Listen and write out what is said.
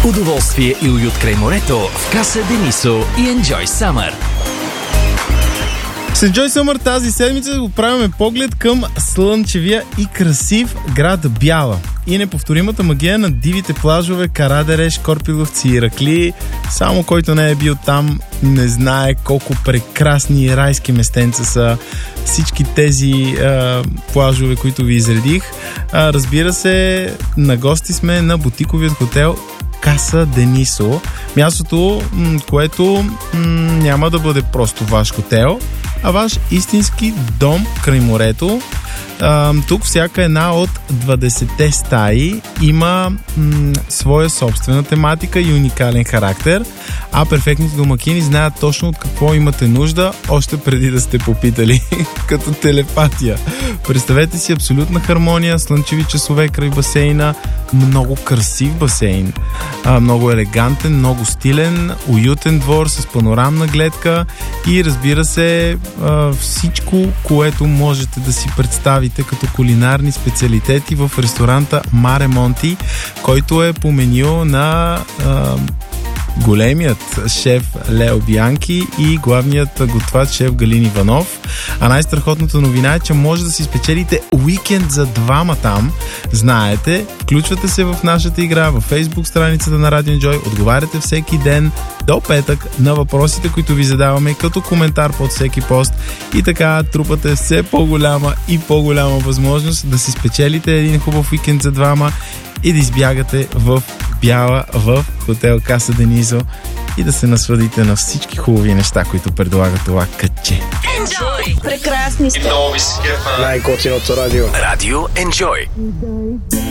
Удоволствие и уют край морето в Каса Денисо и Enjoy Summer. С Enjoy Summer тази седмица отправяме поглед към слънчевия и красив град Бяла и неповторимата магия на дивите плажове Карадереш, Корпиловци и Иракли. Само който не е бил там не знае колко прекрасни и райски местенца са всички тези плажове, които ви изредих. Разбира се, на гости сме на бутиковият хотел Каса Денисо. Мястото, което няма да бъде просто ваш хотел, а ваш истински дом край морето. Тук всяка една от 20-те стаи има своя собствена тематика и уникален характер, а перфектните домакини знаят точно от какво имате нужда, още преди да сте попитали, като телепатия. Представете си абсолютна хармония, слънчеви часове край басейна, много красив басейн, много елегантен, много стилен, уютен двор с панорамна гледка и разбира се всичко, което можете да си представите като кулинарни специалитети в ресторанта Маре Монти, който е по меню на големият шеф Лео Бианки и главният готвач шеф Галин Иванов. А най-страхотната новина е, че може да си спечелите уикенд за двама там. Знаете, включвате се в нашата игра във Facebook страницата на Radio Enjoy, отговаряте всеки ден до петък на въпросите, които ви задаваме като коментар под всеки пост и така трупате все по-голяма и по-голяма възможност да си спечелите един хубав уикенд за двама и да избягате в Бяла в хотел Каса Денисо и да се насладите на всички хубави неща, които предлага това кътче. Enjoy! Прекрасни сте! Най-готиното радио. Радио Enjoy.